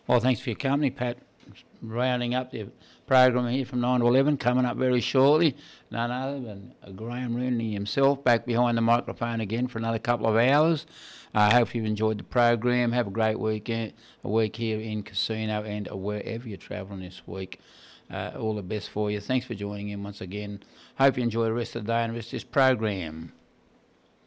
Well, thanks for your company, Pat. Rounding up the program here from 9 to 11, coming up very shortly. None other than Graham Rooney himself back behind the microphone again for another couple of hours. I hope you've enjoyed the program. Have a great weekend, a week here in Casino and wherever you're travelling this week. All the best for you. Thanks for joining in once again. Hope you enjoy the rest of the day and the rest of this program.